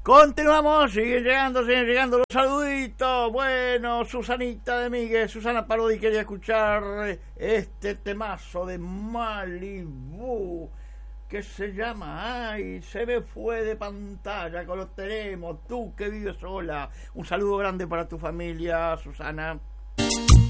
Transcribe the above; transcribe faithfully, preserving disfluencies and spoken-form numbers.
Continuamos, siguen llegando, siguen llegando los saluditos. Bueno, Susanita de Miguel, Susana Parodi quería escuchar este temazo de Malibu que se llama Ay, se me fue de pantalla, que lo tenemos, tú que vives sola. Un saludo grande para tu familia, Susana.